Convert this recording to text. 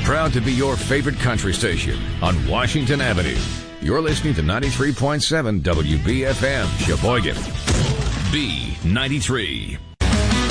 Proud to be your favorite country station on Washington Avenue. You're listening to 93.7 WBFM, Sheboygan. B93.